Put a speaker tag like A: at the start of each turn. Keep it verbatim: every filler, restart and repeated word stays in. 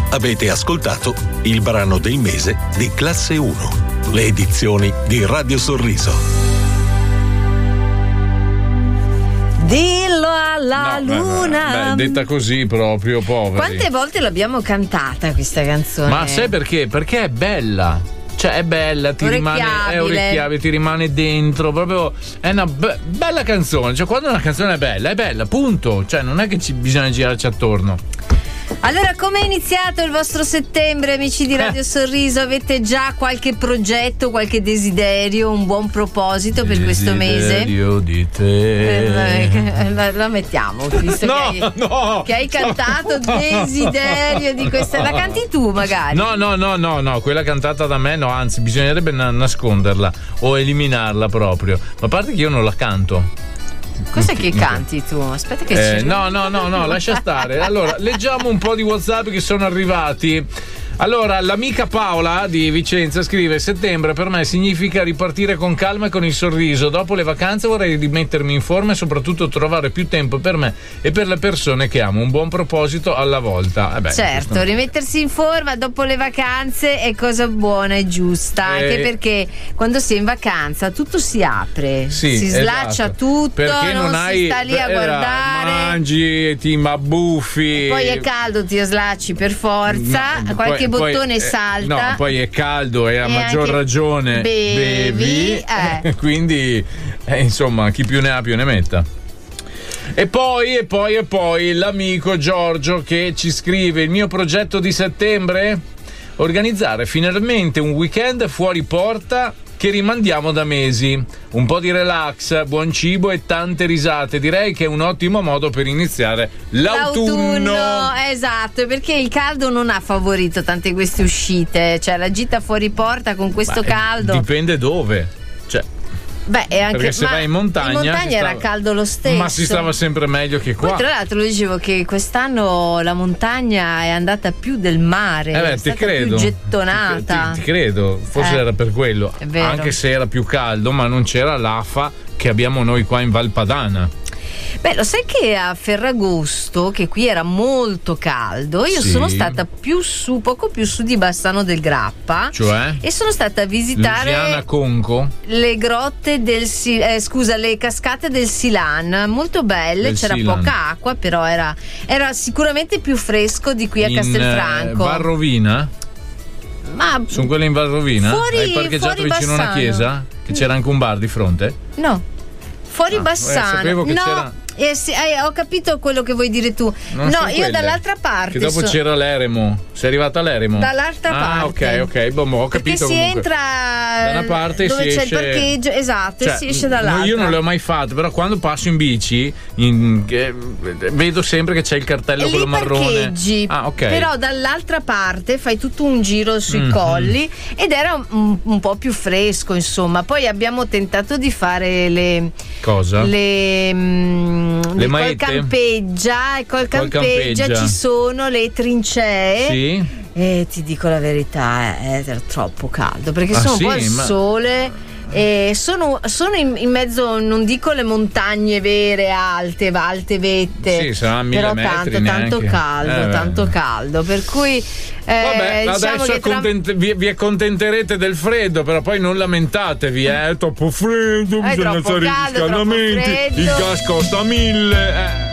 A: Avete ascoltato il brano del mese di Classe uno, le edizioni di Radio Sorriso.
B: Dillo alla
C: No,
B: luna.
C: beh, detta così proprio, poveri.
B: Quante volte l'abbiamo cantata questa canzone?
C: Ma sai perché? Perché è bella. Cioè è bella, ti rimane, è orecchiabile, ti rimane dentro, proprio è una be- bella canzone. Cioè quando una canzone è bella, è bella, punto. Cioè non è che ci bisogna girarci attorno.
B: Allora, come è iniziato il vostro settembre, amici di Radio
C: Eh.
B: Sorriso? Avete già qualche progetto, qualche desiderio, un buon proposito per questo mese?
C: Desiderio di te.
B: Eh, la, la mettiamo, visto
C: No,
B: che, hai,
C: no.
B: che hai cantato Desiderio di questa. La canti tu magari?
C: No, no, no, no, no, quella cantata da me no, anzi bisognerebbe na- nasconderla o eliminarla proprio. Ma a parte che io non la canto.
B: Cos'è che canti tu? Aspetta che
C: Eh,
B: ci...
C: no, no, no, no, lascia stare. Allora, leggiamo un po' di WhatsApp che sono arrivati. Allora, l'amica Paola di Vicenza scrive: settembre per me significa ripartire con calma e con il sorriso. Dopo le vacanze vorrei rimettermi in forma e soprattutto trovare più tempo per me e per le persone che amo. Un buon proposito alla volta. Eh beh,
B: certo,
C: questo...
B: rimettersi in forma dopo le vacanze è cosa buona e giusta,
C: Eh,
B: anche perché quando si è in vacanza tutto si apre,
C: Sì,
B: si slaccia
C: esatto.
B: tutto,
C: perché
B: non,
C: non
B: si
C: hai,
B: sta lì a
C: eh,
B: guardare.
C: mangi, ti imbuffi.
B: Poi è caldo, ti slacci per forza,
C: No,
B: qualche
C: poi-
B: bottone
C: poi, eh,
B: salta.
C: No, poi è caldo e a
B: E
C: maggior
B: anche
C: ragione
B: bevi, eh.
C: quindi eh, insomma chi più ne ha più ne metta. E poi e poi e poi l'amico Giorgio che ci scrive: il mio progetto di settembre, organizzare finalmente un weekend fuori porta che rimandiamo da mesi, un po' di relax, buon cibo e tante risate. Direi che è un ottimo modo per iniziare l'autunno.
B: L'autunno, esatto, perché il caldo non ha favorito tante queste uscite, cioè la gita fuori porta con questo
C: Beh,
B: caldo.
C: Dipende dove. Cioè,
B: Beh, è anche,
C: perché se
B: ma
C: vai in montagna,
B: in montagna
C: si
B: era
C: stava-
B: caldo lo stesso.
C: ma si stava sempre meglio che qua.
B: Poi tra l'altro dicevo che quest'anno la montagna è andata più del mare,
C: Eh beh,
B: è
C: ti
B: stata
C: credo.
B: più gettonata.
C: Ti, ti credo, forse
B: Eh,
C: era per quello.
B: è vero.
C: Anche se era più caldo, ma non c'era l'afa che abbiamo noi qua in Valpadana.
B: Beh, lo sai che a Ferragosto, che qui era molto caldo, io
C: Sì.
B: sono stata più su, poco più su di Bassano del Grappa.
C: Cioè?
B: E sono stata a visitare
C: Luciana Conco.
B: le grotte del Si- eh, scusa, le cascate del Silan, molto belle,
C: Del
B: c'era
C: Silan.
B: poca acqua, però era, era sicuramente più fresco di qui a
C: in
B: Castelfranco.
C: eh, Valrovina?
B: Ma
C: Sono quelle in Valrovina?
B: Fuori-
C: Hai parcheggiato
B: fuori
C: vicino a una
B: Bassano.
C: chiesa? Che c'era anche un bar di fronte?
B: no, fuori
C: Ah,
B: Bassano.
C: eh, sapevo che
B: no,
C: c'era-
B: eh, sì, eh, ho capito quello che vuoi dire tu.
C: Non
B: no,
C: sono
B: io
C: quelle.
B: dall'altra parte.
C: Che dopo
B: so-
C: c'era l'eremo. Sei arrivata all'eremo?
B: Dall'altra
C: ah,
B: parte.
C: ok, ok. Boh, ho
B: Perché
C: capito
B: si
C: comunque.
B: entra
C: da una parte
B: dove
C: si
B: c'è
C: esce...
B: il parcheggio, esatto,
C: Cioè,
B: e si esce
C: no,
B: dall'altra.
C: io non le ho mai fatte, però quando passo in bici in- eh, vedo sempre che c'è il cartello
B: Lì
C: quello marrone.
B: parcheggi,
C: Ah, ok.
B: però dall'altra parte fai tutto un giro sui
C: Mm-hmm.
B: colli ed era un, un po' più fresco, insomma. Poi abbiamo tentato di fare le
C: Cosa?
B: le, mm,
C: Le
B: col
C: maette?
B: campeggia e col
C: Col
B: campeggia,
C: campeggia.
B: ci sono le trincee.
C: Sì.
B: E ti dico la verità, eh, era troppo caldo perché
C: Ah,
B: sono
C: sì,
B: un po' al
C: ma-
B: sole. E sono, sono in, in mezzo, non dico le montagne vere alte, alte vette,
C: Sì, saranno mille
B: però
C: metri
B: tanto, tanto
C: neanche.
B: caldo,
C: Eh, beh.
B: tanto caldo, per cui eh,
C: Vabbè,
B: diciamo
C: adesso
B: che tra-
C: accontent- vi, vi accontenterete del freddo, però poi non lamentatevi, eh, è troppo freddo,
B: È
C: bisogna
B: troppo
C: fare i
B: caldo, troppo
C: riscaldamenti,
B: freddo.
C: il gas costa mille. Eh.